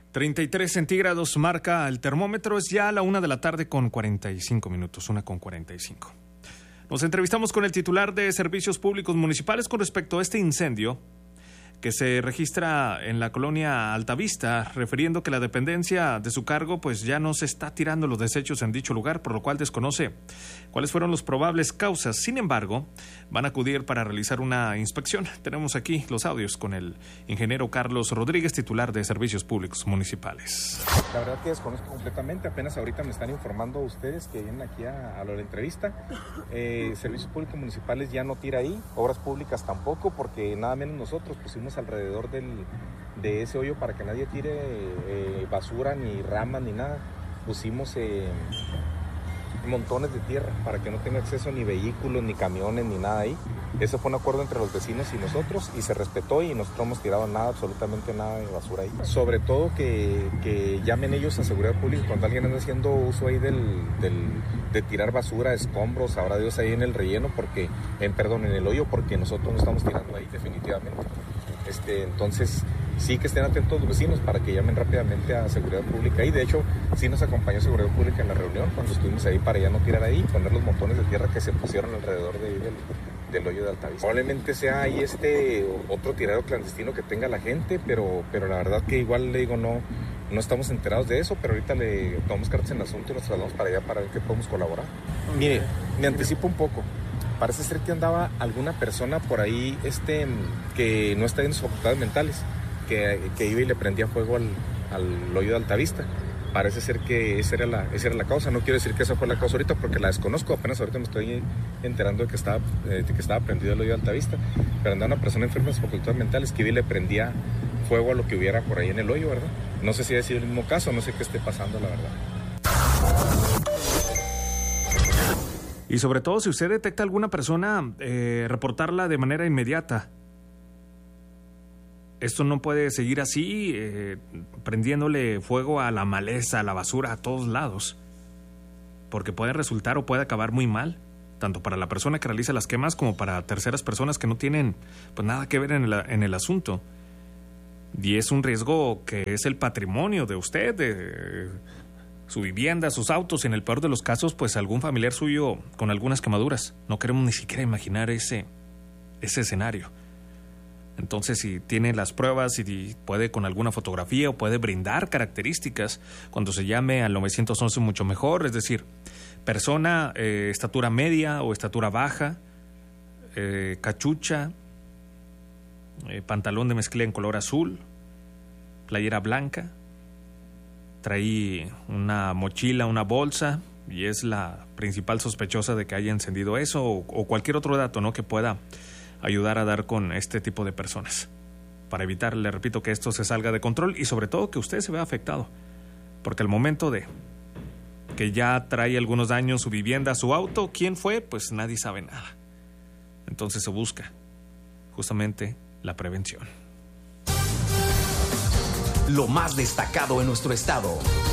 33 centígrados marca el termómetro, es ya la 1 de la tarde con 45 minutos, 1:45. Nos entrevistamos con el titular de Servicios Públicos Municipales con respecto a este incendio que se registra en la colonia Altavista, refiriendo que la dependencia de su cargo pues ya no se está tirando los desechos en dicho lugar, por lo cual desconoce cuáles fueron las probables causas. Sin embargo, van a acudir para realizar una inspección. Tenemos aquí los audios con el ingeniero Carlos Rodríguez, titular de Servicios Públicos Municipales. La verdad que desconozco completamente, apenas ahorita me están informando ustedes que vienen aquí a la entrevista. Servicios Públicos Municipales ya no tira ahí, Obras Públicas tampoco, porque nada menos nosotros pusimos alrededor de ese hoyo para que nadie tire basura, ni ramas, ni nada. Pusimos montones de tierra para que no tenga acceso ni vehículos, ni camiones, ni nada ahí. Eso fue un acuerdo entre los vecinos y nosotros y se respetó, y nosotros no hemos tirado nada, absolutamente nada de basura ahí. Sobre todo que llamen ellos a seguridad pública cuando alguien anda haciendo uso ahí de tirar basura, escombros, sabrá Dios, ahí en el relleno, porque en el hoyo, porque nosotros no estamos tirando ahí definitivamente. Entonces sí que estén atentos los vecinos para que llamen rápidamente a seguridad pública. Y de hecho sí nos acompañó seguridad pública en la reunión cuando estuvimos ahí para ya no tirar ahí, poner los montones de tierra que se pusieron alrededor del hoyo de Altavista. Probablemente sea ahí otro tirado clandestino que tenga la gente, pero la verdad que igual le digo, no estamos enterados de eso, pero ahorita le tomamos cartas en el asunto y nos trasladamos para allá para ver qué podemos colaborar. Mire, me anticipo un poco. Parece ser que andaba alguna persona por ahí que no está en sus facultades mentales, que iba y le prendía fuego al hoyo de Altavista. Parece ser que esa era la causa. No quiero decir que esa fue la causa ahorita porque la desconozco, apenas ahorita me estoy enterando de que estaba prendido el hoyo de Altavista, pero andaba una persona enferma en sus facultades mentales que iba y le prendía fuego a lo que hubiera por ahí en el hoyo, ¿verdad? No sé si ha sido el mismo caso, no sé qué esté pasando, la verdad. Y sobre todo, si usted detecta alguna persona, reportarla de manera inmediata. Esto no puede seguir así, prendiéndole fuego a la maleza, a la basura, a todos lados. Porque puede resultar o puede acabar muy mal, tanto para la persona que realiza las quemas como para terceras personas que no tienen pues nada que ver en el asunto. Y es un riesgo que es el patrimonio de usted, de su vivienda, sus autos, y en el peor de los casos, pues algún familiar suyo con algunas quemaduras. No queremos ni siquiera imaginar ese escenario. Entonces, si tiene las pruebas y puede con alguna fotografía o puede brindar características, cuando se llame al 911 mucho mejor, es decir, persona, estatura media o estatura baja, cachucha, pantalón de mezclilla en color azul, playera blanca, traí una mochila, una bolsa, y es la principal sospechosa de que haya encendido eso, o cualquier otro dato, ¿no?, que pueda ayudar a dar con este tipo de personas, para evitar, le repito, que esto se salga de control y sobre todo que usted se vea afectado, porque al momento de que ya trae algunos daños su vivienda, su auto, ¿quién fue? Pues nadie sabe nada. Entonces se busca justamente la prevención. Lo más destacado en nuestro estado.